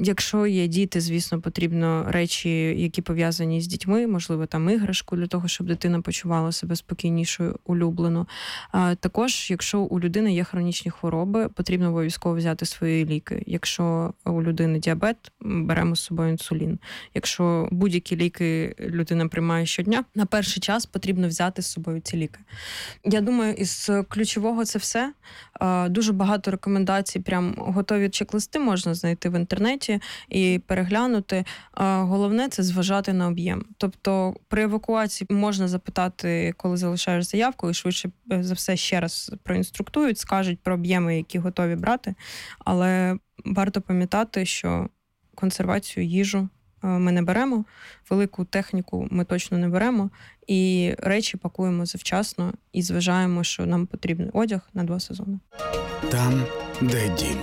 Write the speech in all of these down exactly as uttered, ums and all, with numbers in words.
Якщо є діти, звісно, потрібно речі, які пов'язані з дітьми, можливо, там іграшку для того, щоб дитина почувала себе спокійнішою, улюблено. А також, якщо у людини є хронічні хвороби, потрібно обов'язково взяти свої ліки. Якщо у людини діабет, беремо з собою інсулін. Якщо будь-які ліки людина приймає щодня, на перший час потрібно взяти з собою ці ліки. Я думаю, із ключового це все. Дуже багато рекомендацій, прям готові чек-листи можна знайти в інтернеті і переглянути. Головне – це зважати на об'єм. Тобто при евакуації можна запитати, коли залишаєш заявку, і швидше за все ще раз проінструктують, скажуть про об'єми, які готові брати. Але варто пам'ятати, що консервацію, їжу ми не беремо, велику техніку ми точно не беремо, і речі пакуємо завчасно і зважаємо, що нам потрібен одяг на два сезони. Там, де дім.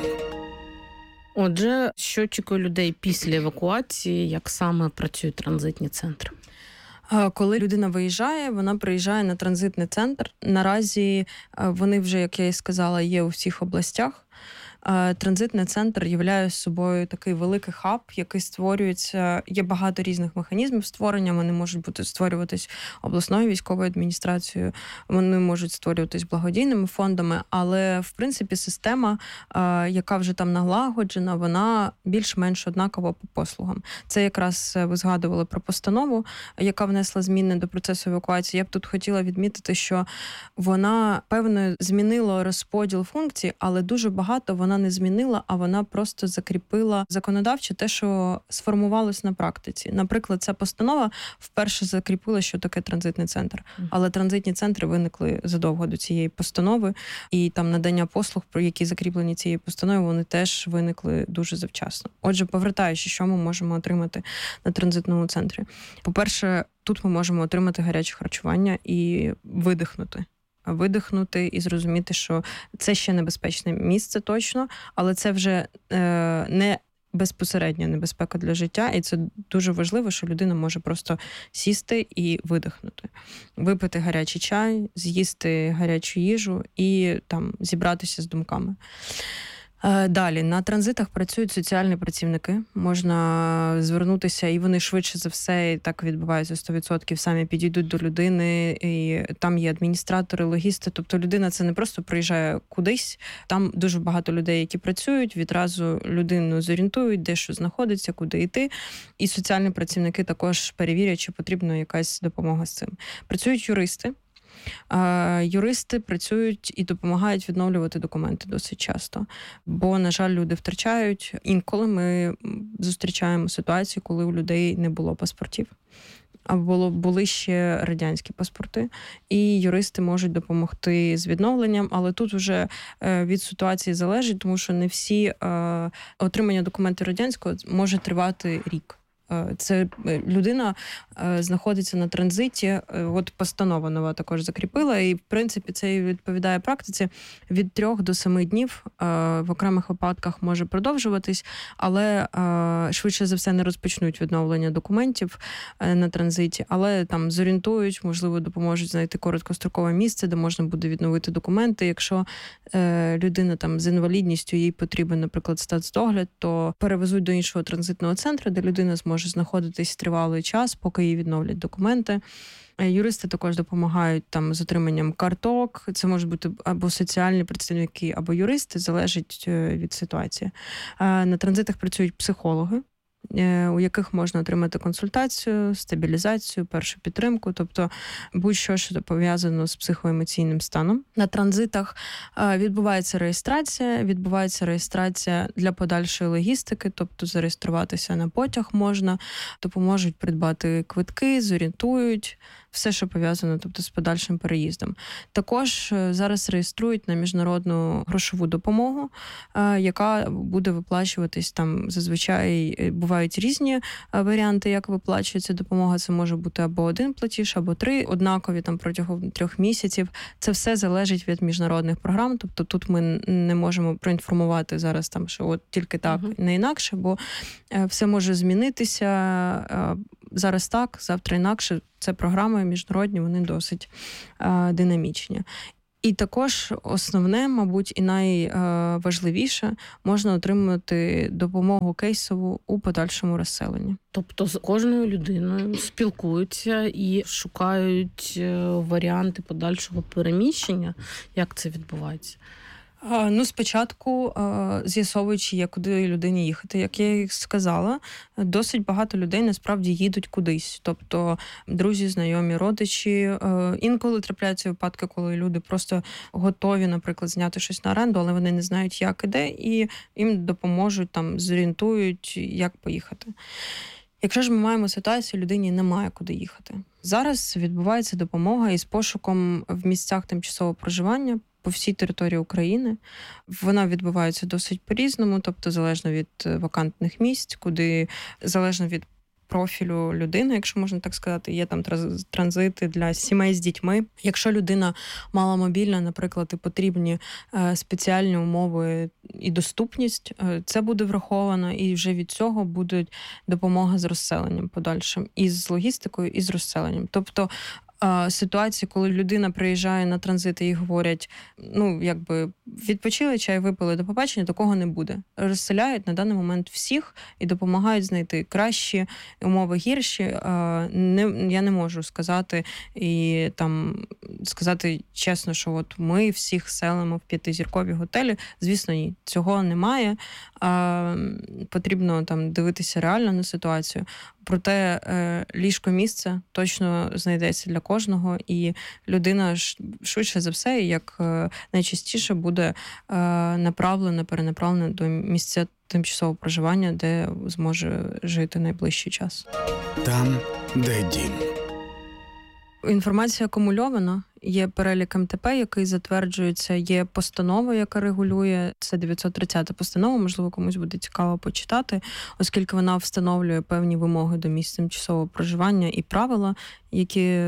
Отже, що очікує людей після евакуації, як саме працюють транзитні центри? Коли людина виїжджає, вона приїжджає на транзитний центр. Наразі вони вже, як я і сказала, є у всіх областях. Транзитний центр являє собою такий великий хаб, який створюється, є багато різних механізмів створення, вони можуть бути створюватись обласною військовою адміністрацією, вони можуть створюватись благодійними фондами, але, в принципі, система, яка вже там налагоджена, вона більш-менш однакова по послугам. Це якраз ви згадували про постанову, яка внесла зміни до процесу евакуації. Я б тут хотіла відмітити, що вона, певно, змінила розподіл функцій, але дуже багато вона Вона не змінила, а вона просто закріпила законодавчо те, що сформувалось на практиці. Наприклад, ця постанова вперше закріпила, що таке транзитний центр. Але транзитні центри виникли задовго до цієї постанови, і там надання послуг, про які закріплені цією постановою, вони теж виникли дуже завчасно. Отже, повертаючи, що ми можемо отримати на транзитному центрі. По-перше, тут ми можемо отримати гаряче харчування і видихнути. видихнути і зрозуміти, що це ще небезпечне місце точно, але це вже е, не безпосередня небезпека для життя, і це дуже важливо, що людина може просто сісти і видихнути. Випити гарячий чай, з'їсти гарячу їжу і там зібратися з думками. Далі, на транзитах працюють соціальні працівники, можна звернутися, і вони швидше за все, і так відбувається сто відсотків, самі підійдуть до людини, і там є адміністратори, логісти, тобто людина це не просто приїжджає кудись, там дуже багато людей, які працюють, відразу людину зорієнтують, де що знаходиться, куди йти, і соціальні працівники також перевірять, чи потрібна якась допомога з цим. Працюють юристи. Юристи працюють і допомагають відновлювати документи досить часто, бо, на жаль, люди втрачають. Інколи ми зустрічаємо ситуацію, коли у людей не було паспортів, а було, були ще радянські паспорти, і юристи можуть допомогти з відновленням, але тут вже від ситуації залежить, тому що не всі е, отримання документів радянського може тривати рік. Це людина знаходиться на транзиті, от постанова нова також закріпила, і, в принципі, це і відповідає практиці. Від трьох до семи днів в окремих випадках може продовжуватись, але швидше за все не розпочнуть відновлення документів на транзиті, але там зорієнтують, можливо, допоможуть знайти короткострокове місце, де можна буде відновити документи. Якщо людина там з інвалідністю, їй потрібен, наприклад, стацдогляд, то перевезуть до іншого транзитного центру, де людина зможе знаходитись тривалий час, поки їй відновлять документи. Юристи також допомагають там з отриманням карток. Це можуть бути або соціальні представники, або юристи, залежить від ситуації. На транзитах працюють психологи, у яких можна отримати консультацію, стабілізацію, першу підтримку, тобто будь-що, що пов'язано з психоемоційним станом. На транзитах відбувається реєстрація, відбувається реєстрація для подальшої логістики, тобто зареєструватися на потяг можна, допоможуть придбати квитки, зорієнтують, все, що пов'язано, тобто з подальшим переїздом. Також зараз реєструють на міжнародну грошову допомогу, яка буде виплачуватись там зазвичай. Бувають різні варіанти, як виплачується допомога. Це може бути або один платіж, або три, однакові там протягом трьох місяців. Це все залежить від міжнародних програм, тобто тут ми не можемо проінформувати зараз там, що от тільки так, uh-huh. не інакше, бо все може змінитися. Зараз так, завтра інакше. Це програми міжнародні, вони досить а, динамічні. І також основне, мабуть, і найважливіше, можна отримати допомогу кейсову у подальшому розселенні. Тобто з кожною людиною спілкуються і шукають варіанти подальшого переміщення? Як це відбувається? Ну, спочатку з'ясовуючи, є куди людині їхати. Як я їх сказала, досить багато людей насправді їдуть кудись. Тобто друзі, знайомі, родичі. Інколи трапляються випадки, коли люди просто готові, наприклад, зняти щось на оренду, але вони не знають, як і де, і їм допоможуть, там, зорієнтують, як поїхати. Якщо ж ми маємо ситуацію, людині немає куди їхати. Зараз відбувається допомога із пошуком в місцях тимчасового проживання по всій території України. Вона відбувається досить по-різному, тобто залежно від вакантних місць, куди залежно від профілю людини, якщо можна так сказати, є там транзити для сімей з дітьми. Якщо людина маломобільна, наприклад, і потрібні спеціальні умови і доступність, це буде враховано, і вже від цього буде допомога з розселенням подальшим, і з логістикою, і з розселенням. Тобто ситуації, коли людина приїжджає на транзит і їй говорять, ну, якби, відпочили, чай випили, до побачення, такого не буде. Розселяють на даний момент всіх і допомагають знайти кращі умови, гірші. Не, я не можу сказати і там сказати чесно, що от ми всіх селимо в п'ятизіркові готелі. Звісно, ні, цього немає. Потрібно там дивитися реально на ситуацію. Проте ліжко-місце точно знайдеться для кожного, і людина швидше за все, як найчастіше, буде направлена, перенаправлена до місця тимчасового проживання, де зможе жити найближчий час. Там, де дім. Інформація акумульована. Є перелік ем те пе, який затверджується, є постанова, яка регулює, це дев'ятсот тридцята постанова, можливо, комусь буде цікаво почитати, оскільки вона встановлює певні вимоги до місць тимчасового проживання і правила, які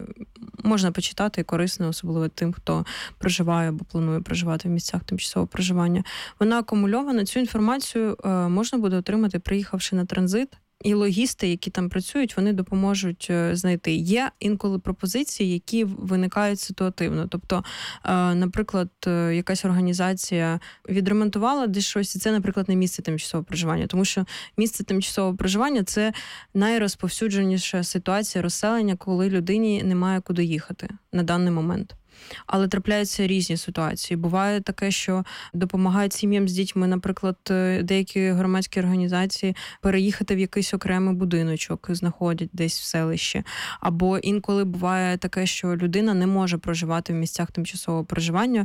можна почитати і корисно, особливо тим, хто проживає або планує проживати в місцях тимчасового проживання. Вона акумульована, цю інформацію можна буде отримати, приїхавши на транзит. І логісти, які там працюють, вони допоможуть знайти. Є інколи пропозиції, які виникають ситуативно. Тобто, наприклад, якась організація відремонтувала десь щось, і це, наприклад, не місце тимчасового проживання. Тому що місце тимчасового проживання – це найрозповсюдженіша ситуація розселення, коли людині немає куди їхати на даний момент. Але трапляються різні ситуації. Буває таке, що допомагають сім'ям з дітьми, наприклад, деякі громадські організації переїхати в якийсь окремий будиночок, знаходять десь в селищі. Або інколи буває таке, що людина не може проживати в місцях тимчасового проживання.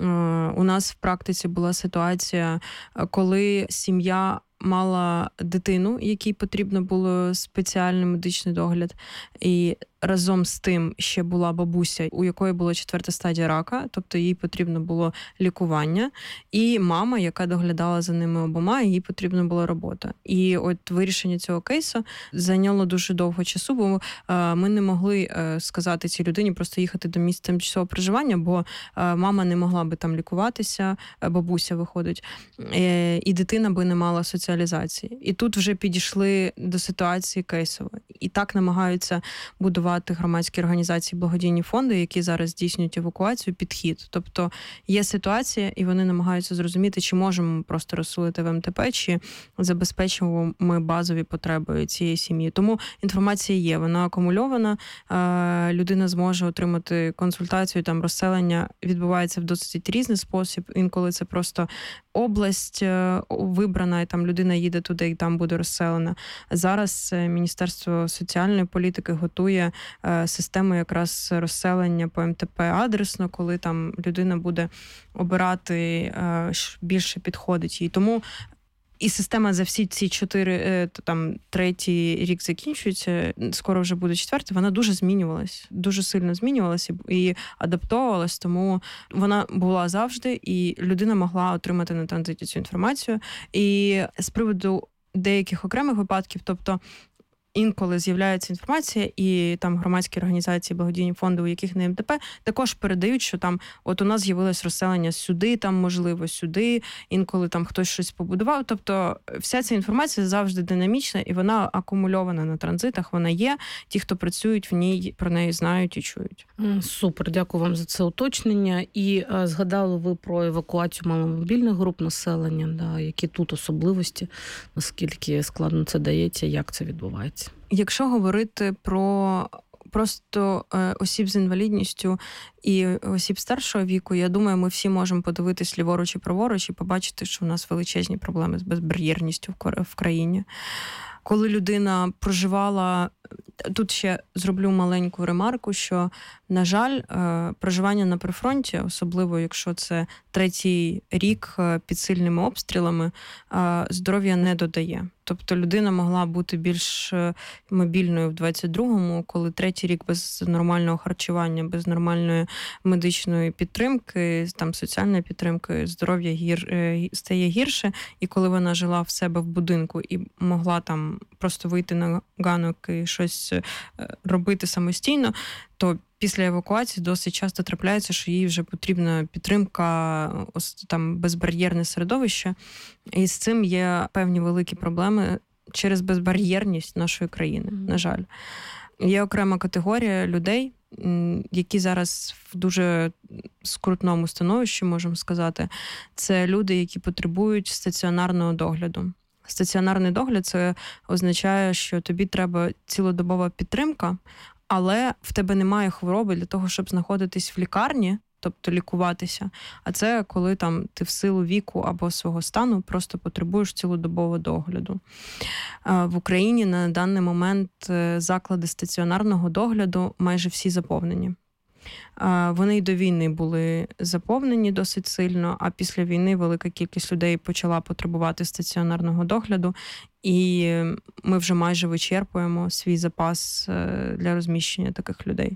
У нас в практиці була ситуація, коли сім'я мала дитину, якій потрібно було спеціальний медичний догляд, і разом з тим ще була бабуся, у якої була четверта стадія рака, тобто їй потрібно було лікування, і мама, яка доглядала за ними обома, їй потрібна була робота. І от вирішення цього кейсу зайняло дуже довго часу, бо ми не могли сказати цій людині просто їхати до місця тимчасового проживання, бо мама не могла би там лікуватися, бабуся виходить, і дитина би не мала соціалізації. І тут вже підійшли до ситуації кейсової. І так намагаються будувати громадські організації, благодійні фонди, які зараз здійснюють евакуацію, підхід. Тобто є ситуація, і вони намагаються зрозуміти, чи можемо ми просто розселити в ем те пе, чи забезпечимо ми базові потреби цієї сім'ї. Тому інформація є, вона акумульована, людина зможе отримати консультацію, там розселення відбувається в досить різний спосіб. Інколи це просто область вибрана, і там людина їде туди, і там буде розселена. Зараз Міністерство соціальної політики готує систему якраз розселення по ем те пе адресно, коли там людина буде обирати, більше підходить їй. Тому і система за всі ці чотири, там, третій рік закінчується, скоро вже буде четвертий, вона дуже змінювалась, дуже сильно змінювалася і адаптовувалась, тому вона була завжди, і людина могла отримати на транзиті цю інформацію. І з приводу деяких окремих випадків, тобто інколи з'являється інформація, і там громадські організації, благодійні фонди, у яких не МТП, також передають, що там от у нас з'явилось розселення сюди, там можливо сюди, інколи там хтось щось побудував. Тобто вся ця інформація завжди динамічна, і вона акумульована на транзитах, вона є. Ті, хто працюють в ній, про неї знають і чують. Супер, дякую вам за це уточнення. І а, згадали ви про евакуацію маломобільних груп населення, да, які тут особливості, наскільки складно це дається, як це відбувається? Якщо говорити про просто е, осіб з інвалідністю і осіб старшого віку, я думаю, ми всі можемо подивитись ліворуч і праворуч і побачити, що у нас величезні проблеми з безбар'єрністю в, в країні. Коли людина проживала, тут ще зроблю маленьку ремарку, що, на жаль, проживання на прифронті, особливо якщо це третій рік під сильними обстрілами, здоров'я не додає. Тобто людина могла бути більш мобільною в двадцять другому, коли третій рік без нормального харчування, без нормальної медичної підтримки, там соціальної підтримки, здоров'я гір, стає гірше. І коли вона жила в себе в будинку і могла там просто вийти на ганок і щось робити самостійно, то після евакуації досить часто трапляється, що їй вже потрібна підтримка, там безбар'єрне середовище. І з цим є певні великі проблеми через безбар'єрність нашої країни, на жаль. Є окрема категорія людей, які зараз в дуже скрутному становищі, можемо сказати. Це люди, які потребують стаціонарного догляду. Стаціонарний догляд – це означає, що тобі треба цілодобова підтримка, але в тебе немає хвороби для того, щоб знаходитись в лікарні, тобто лікуватися. А це коли там ти в силу віку або свого стану просто потребуєш цілодобового догляду. В Україні на даний момент заклади стаціонарного догляду майже всі заповнені. Вони й до війни були заповнені досить сильно, а після війни велика кількість людей почала потребувати стаціонарного догляду, і ми вже майже вичерпуємо свій запас для розміщення таких людей.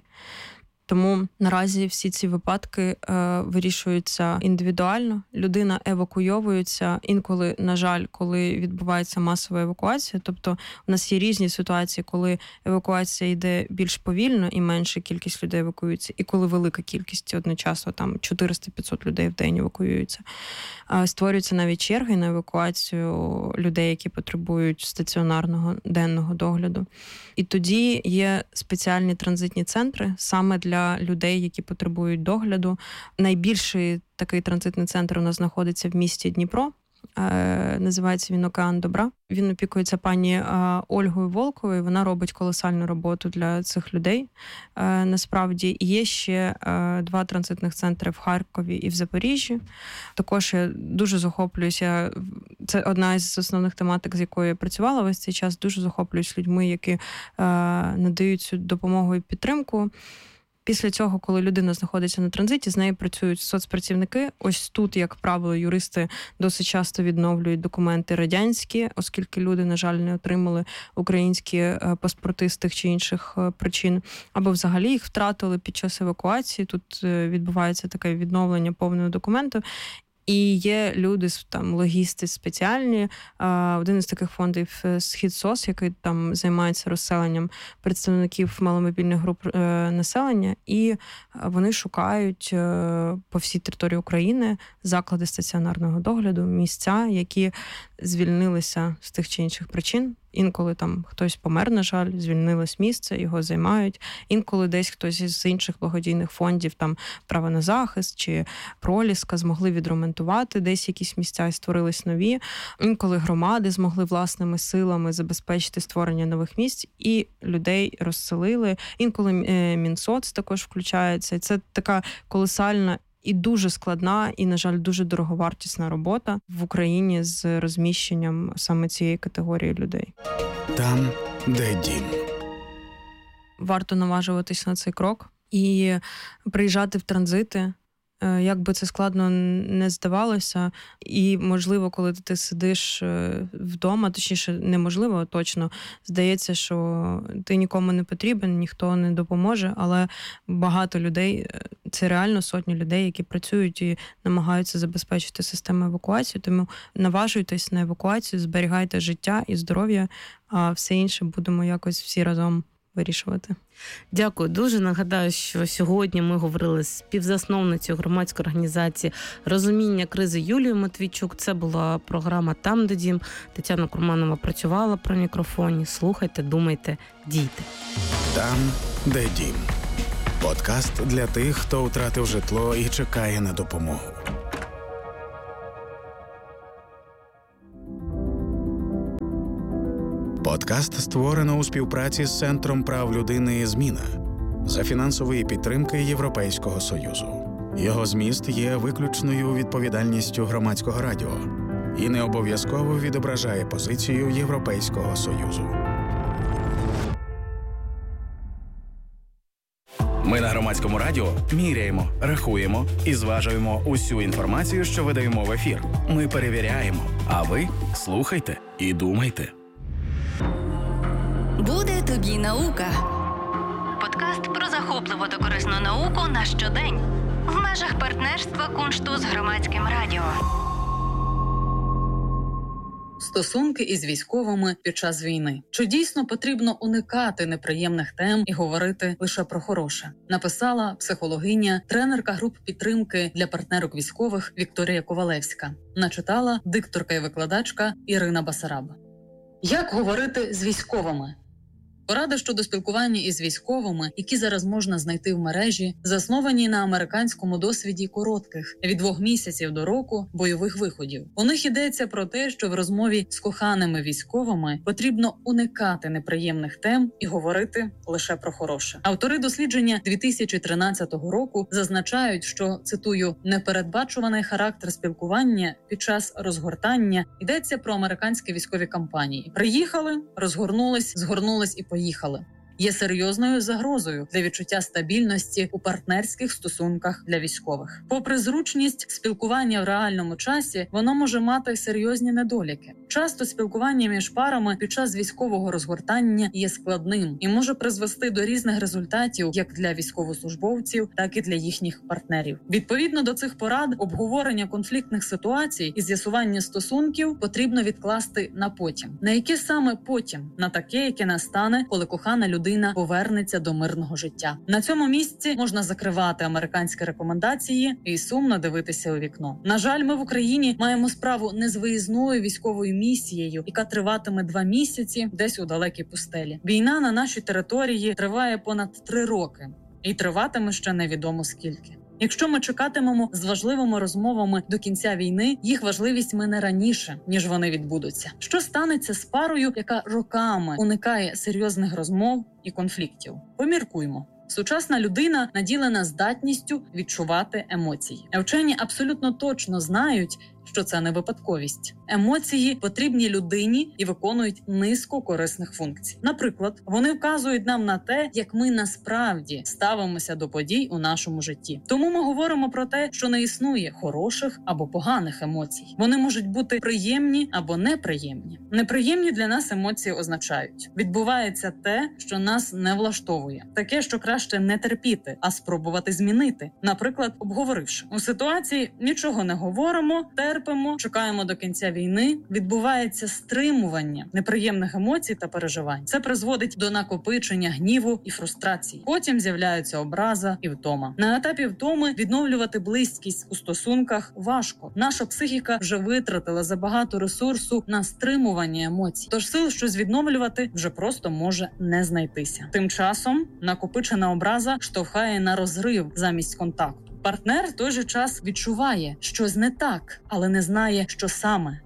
Тому наразі всі ці випадки е, вирішуються індивідуально. Людина евакуйовується інколи, на жаль, коли відбувається масова евакуація. Тобто у нас є різні ситуації, коли евакуація йде більш повільно і менша кількість людей евакуюється, і коли велика кількість одночасно, там чотириста-п'ятсот людей в день евакуюється. Е, створюються навіть черги на евакуацію людей, які потребують стаціонарного денного догляду. І тоді є спеціальні транзитні центри саме для людей, які потребують догляду. Найбільший такий транзитний центр у нас знаходиться в місті Дніпро. Е, називається він «Океан добра». Він опікується пані е, Ольгою Волковою. Вона робить колосальну роботу для цих людей. Е, насправді, є ще е, два транзитних центри в Харкові і в Запоріжжі. Також я дуже захоплююся. Це одна із основних тематик, з якою я працювала весь цей час. Дуже захоплююсь людьми, які е, надають цю допомогу і підтримку. Після цього, коли людина знаходиться на транзиті, з нею працюють соцпрацівники. Ось тут, як правило, юристи досить часто відновлюють документи радянські, оскільки люди, на жаль, не отримали українські паспорти з тих чи інших причин, або взагалі їх втратили під час евакуації. Тут відбувається таке відновлення повного документу. І є люди, там, логісти спеціальні. Один із таких фондів «Схід-СОС», який там займається розселенням представників маломобільних груп населення, і вони шукають по всій території України заклади стаціонарного догляду, місця, які звільнилися з тих чи інших причин. Інколи там хтось помер, на жаль, звільнилось місце, його займають. Інколи десь хтось із інших благодійних фондів, там «Право на захист» чи «Проліска» змогли відремонтувати десь якісь місця і створились нові. Інколи громади змогли власними силами забезпечити створення нових місць і людей розселили. Інколи Мінсоц також включається. Це така колосальна і дуже складна, і, на жаль, дуже дороговартісна робота в Україні з розміщенням саме цієї категорії людей. Там, де дім. Варто наважуватись на цей крок і приїжджати в транзити, Як би це складно не здавалося, і, можливо, коли ти сидиш вдома, точніше, неможливо, точно, здається, що ти нікому не потрібен, ніхто не допоможе, але багато людей, це реально сотні людей, які працюють і намагаються забезпечити систему евакуації, тому наважуйтесь на евакуацію, зберігайте життя і здоров'я, а все інше будемо якось всі разом вирішувати. Дякую дуже. Нагадаю, що сьогодні ми говорили з співзасновницею громадської організації «Розуміння кризи» Юлією Матвійчук. Це була програма «Там, де дім». Тетяна Курманова працювала при мікрофоні. Слухайте, думайте, дійте. Там, де дім. Подкаст для тих, хто втратив житло і чекає на допомогу. Подкаст створено у співпраці з Центром прав людини «Зміна» за фінансової підтримки Європейського Союзу. Його зміст є виключною відповідальністю Громадського радіо і не обов'язково відображає позицію Європейського Союзу. Ми на Громадському радіо міряємо, рахуємо і зважуємо усю інформацію, що видаємо в ефір. Ми перевіряємо, а ви слухайте і думайте. Буде тобі наука. Подкаст про захопливу та корисну науку на щодень. В межах партнерства Куншту з Громадським радіо. Стосунки із військовими під час війни. Чи дійсно потрібно уникати неприємних тем і говорити лише про хороше? Написала психологиня, тренерка груп підтримки для партнерок військових Вікторія Ковалевська. Начитала дикторка і викладачка Ірина Басараб. Як говорити з військовими? Поради щодо спілкування із військовими, які зараз можна знайти в мережі, засновані на американському досвіді коротких, від двох місяців до року, бойових виходів. У них йдеться про те, що в розмові з коханими військовими потрібно уникати неприємних тем і говорити лише про хороше. Автори дослідження дві тисячі тринадцятого року зазначають, що, цитую, «непередбачуваний характер спілкування під час розгортання йдеться про американські військові кампанії. Приїхали, розгорнулись, згорнулись і поїхали. Є серйозною загрозою для відчуття стабільності у партнерських стосунках для військових. Попри зручність спілкування в реальному часі, воно може мати серйозні недоліки. Часто спілкування між парами під час військового розгортання є складним і може призвести до різних результатів як для військовослужбовців, так і для їхніх партнерів. Відповідно до цих порад, обговорення конфліктних ситуацій і з'ясування стосунків потрібно відкласти на потім. На яке саме потім? На таке, яке настане, коли кохана людина Людина повернеться до мирного життя. На цьому місці можна закривати американські рекомендації і сумно дивитися у вікно. На жаль, ми в Україні маємо справу не з виїзною військовою місією, яка триватиме два місяці десь у далекій пустелі. Війна на нашій території триває понад три роки і триватиме ще невідомо скільки. Якщо ми чекатимемо з важливими розмовами до кінця війни, їх важливість мине раніше, ніж вони відбудуться. Що станеться з парою, яка роками уникає серйозних розмов і конфліктів? Поміркуймо. Сучасна людина наділена здатністю відчувати емоції. Вчені абсолютно точно знають, що це не випадковість. Емоції потрібні людині і виконують низку корисних функцій. Наприклад, вони вказують нам на те, як ми насправді ставимося до подій у нашому житті. Тому ми говоримо про те, що не існує хороших або поганих емоцій. Вони можуть бути приємні або неприємні. Неприємні для нас емоції означають: відбувається те, що нас не влаштовує. Таке, що краще не терпіти, а спробувати змінити. Наприклад, обговоривши. У ситуації нічого не говоримо, терпимо, чекаємо до кінця війни, відбувається стримування неприємних емоцій та переживань. Це призводить до накопичення гніву і фрустрації. Потім з'являються образа і втома. На етапі втоми відновлювати близькість у стосунках важко. Наша психіка вже витратила забагато ресурсу на стримування емоцій. Тож сил щось відновлювати вже просто може не знайтися. Тим часом накопичена образа штовхає на розрив замість контакту. Партнер в той же час відчуває, щось не так, але не знає, що саме.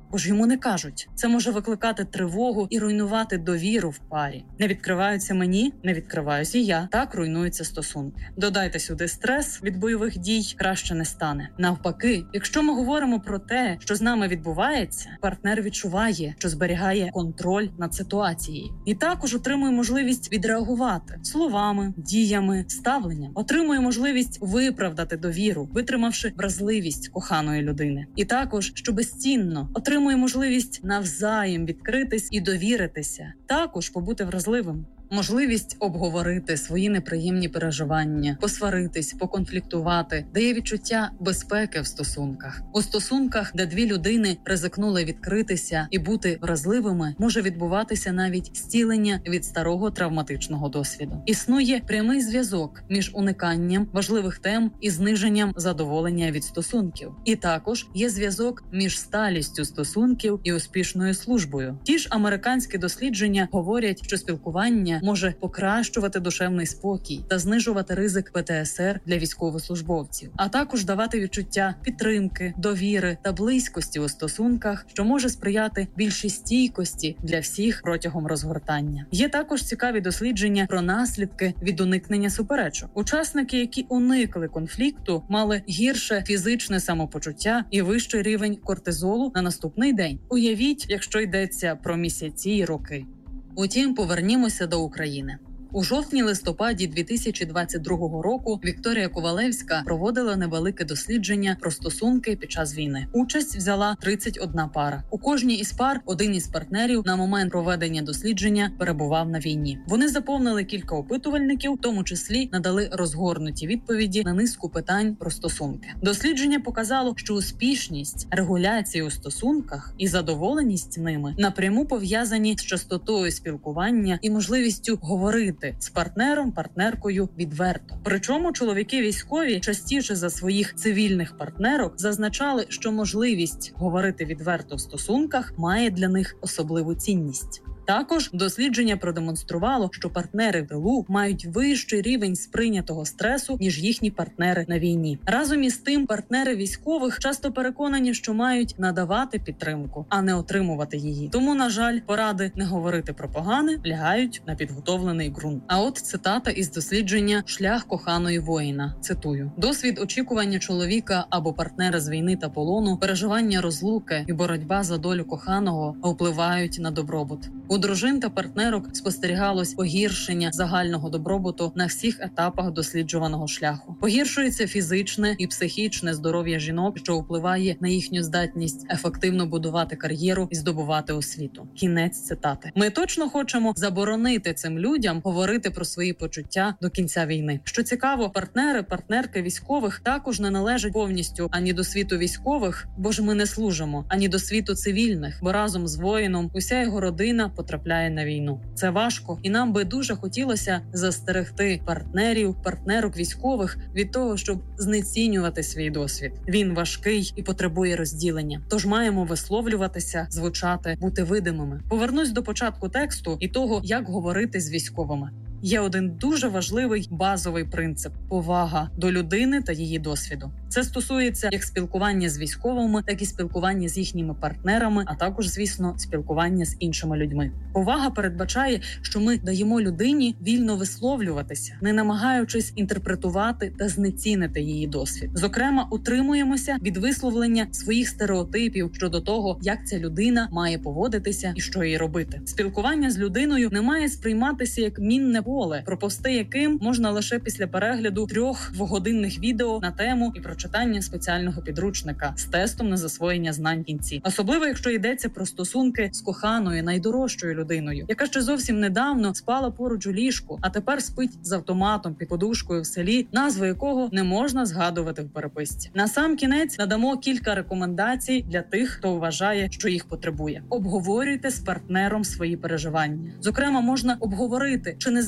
бо ж йому не кажуть. Це може викликати тривогу і руйнувати довіру в парі. Не відкриваються мені, не відкриваюсь і я. Так руйнуються стосунки. Додайте сюди стрес від бойових дій, краще не стане. Навпаки, якщо ми говоримо про те, що з нами відбувається, партнер відчуває, що зберігає контроль над ситуацією. І також отримує можливість відреагувати словами, діями, ставленням. Отримує можливість виправдати довіру, витримавши вразливість коханої людини. І також, що безцінно, отримує можливість навзаєм відкритись і довіритися. Також побути вразливим. Можливість обговорити свої неприємні переживання, посваритись, поконфліктувати, дає відчуття безпеки в стосунках. У стосунках, де дві людини ризикнули відкритися і бути вразливими, може відбуватися навіть зцілення від старого травматичного досвіду. Існує прямий зв'язок між униканням важливих тем і зниженням задоволення від стосунків. І також є зв'язок між сталістю стосунків і успішною службою. Ті ж американські дослідження говорять, що спілкування може покращувати душевний спокій та знижувати ризик пе те ес ер для військовослужбовців, а також давати відчуття підтримки, довіри та близькості у стосунках, що може сприяти більшій стійкості для всіх протягом розгортання. Є також цікаві дослідження про наслідки від уникнення суперечок. Учасники, які уникли конфлікту, мали гірше фізичне самопочуття і вищий рівень кортизолу на наступний день. Уявіть, якщо йдеться про місяці і роки. Утім, повернімося до України. У жовтні-листопаді дві тисячі двадцять другого року Вікторія Ковалевська проводила невелике дослідження про стосунки під час війни. Участь взяла тридцять одна пара. У кожній із пар один із партнерів на момент проведення дослідження перебував на війні. Вони заповнили кілька опитувальників, в тому числі надали розгорнуті відповіді на низку питань про стосунки. Дослідження показало, що успішність регуляції у стосунках і задоволеність ними напряму пов'язані з частотою спілкування і можливістю говорити з партнером, партнеркою відверто. Причому чоловіки військові частіше за своїх цивільних партнерок зазначали, що можливість говорити відверто в стосунках має для них особливу цінність. Також дослідження продемонструвало, що партнери в тилу мають вищий рівень сприйнятого стресу, ніж їхні партнери на війні. Разом із тим, партнери військових часто переконані, що мають надавати підтримку, а не отримувати її. Тому, на жаль, поради не говорити про погане лягають на підготовлений ґрунт. А от цитата із дослідження «Шлях коханої воїна». Цитую. «Досвід очікування чоловіка або партнера з війни та полону, переживання розлуки і боротьба за долю коханого впливають на добробут. У дружин та партнерок спостерігалось погіршення загального добробуту на всіх етапах досліджуваного шляху. Погіршується фізичне і психічне здоров'я жінок, що впливає на їхню здатність ефективно будувати кар'єру і здобувати освіту». Кінець цитати. Ми точно хочемо заборонити цим людям говорити про свої почуття до кінця війни. Що цікаво, партнери, партнерки військових також не належать повністю ані до світу військових, бо ж ми не служимо, ані до світу цивільних, бо разом з воїном уся його родина потрапляє на війну. Це важко, і нам би дуже хотілося застерегти партнерів, партнерок військових від того, щоб знецінювати свій досвід. Він важкий і потребує розділення. Тож маємо висловлюватися, звучати, бути видимими. Повернусь до початку тексту і того, як говорити з військовими. Є один дуже важливий базовий принцип – повага до людини та її досвіду. Це стосується як спілкування з військовими, так і спілкування з їхніми партнерами, а також, звісно, спілкування з іншими людьми. Повага передбачає, що ми даємо людині вільно висловлюватися, не намагаючись інтерпретувати та знецінити її досвід. Зокрема, утримуємося від висловлення своїх стереотипів щодо того, як ця людина має поводитися і що їй робити. Спілкування з людиною не має сприйматися як мінне поле, про пости яким можна лише після перегляду трьох двогодинних відео на тему і прочитання спеціального підручника з тестом на засвоєння знань в кінці. Особливо, якщо йдеться про стосунки з коханою, найдорожчою людиною, яка ще зовсім недавно спала поруч у ліжку, а тепер спить з автоматом під подушкою в селі, назву якого не можна згадувати в переписці. На сам кінець надамо кілька рекомендацій для тих, хто вважає, що їх потребує. Обговорюйте з партнером свої переживання. Зокрема, можна обговорити, чи не забувайте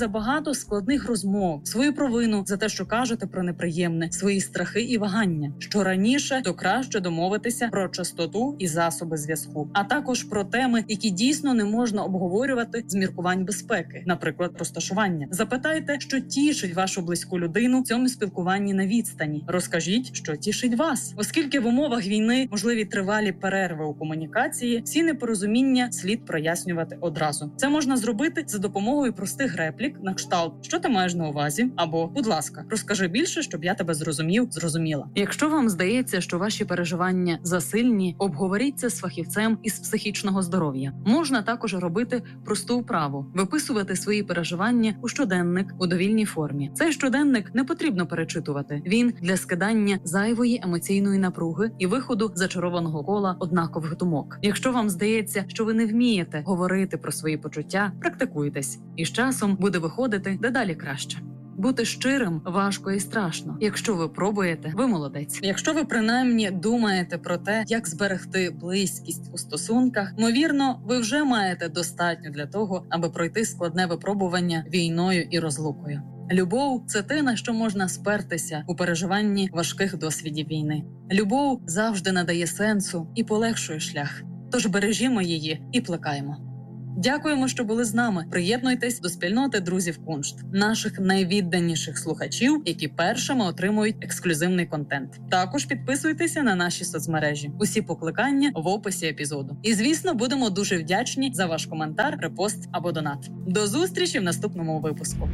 багато складних розмов, свою провину за те, що кажете про неприємне, свої страхи і вагання. Що раніше, то краще домовитися про частоту і засоби зв'язку, а також про теми, які дійсно не можна обговорювати з міркувань безпеки, наприклад, розташування. Запитайте, що тішить вашу близьку людину в цьому спілкуванні на відстані. Розкажіть, що тішить вас. Оскільки в умовах війни можливі тривалі перерви у комунікації, всі непорозуміння слід прояснювати одразу. Це можна зробити за допомогою простих реплік на кшталт «Що ти маєш на увазі?» або «Будь ласка, розкажи більше, щоб я тебе зрозумів, зрозуміла». Якщо вам здається, що ваші переживання засильні, обговоріть це з фахівцем із психічного здоров'я. Можна також робити просту вправу – виписувати свої переживання у щоденник у довільній формі. Цей щоденник не потрібно перечитувати. Він для скидання зайвої емоційної напруги і виходу зачарованого кола однакових думок. Якщо вам здається, що ви не вмієте говорити про свої почуття, практикуйтесь. І з часом буде виходити дедалі краще. Бути щирим важко і страшно. Якщо ви пробуєте, ви молодець. Якщо ви принаймні думаєте про те, як зберегти близькість у стосунках, ймовірно, ви вже маєте достатньо для того, аби пройти складне випробування війною і розлукою. Любов – це те, на що можна спертися у переживанні важких досвідів війни. Любов завжди надає сенсу і полегшує шлях. Тож бережімо її і плекаємо. Дякуємо, що були з нами. Приєднуйтесь до спільноти друзів Куншт, наших найвідданіших слухачів, які першими отримують ексклюзивний контент. Також підписуйтеся на наші соцмережі. Усі покликання в описі епізоду. І, звісно, будемо дуже вдячні за ваш коментар, репост або донат. До зустрічі в наступному випуску.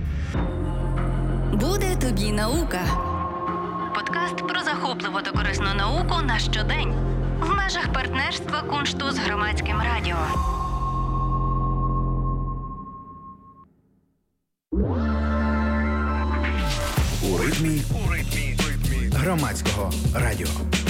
Буде тобі наука. Подкаст про захопливу та корисну науку на щодень. В межах партнерства Куншту з Громадським радіо. У ритмі, у ритмі, ритмі громадського радіо.